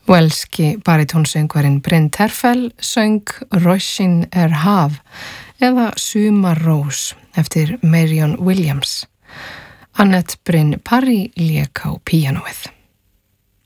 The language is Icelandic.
Welski baritónsöngvarinn Bryn Terfel söng Róisín hav eða Sumarrós eftir Marion Williams. Annette Bryn Parry lék á píanóið.